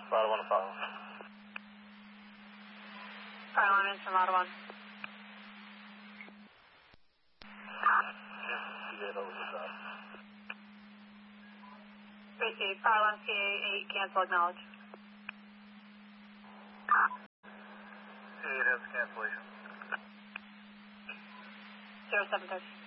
Ottawa to Pylon. Pylon in from Ottawa. Receive. Pylon CA8, cancel, acknowledge. CA8 has cancellation. 0730.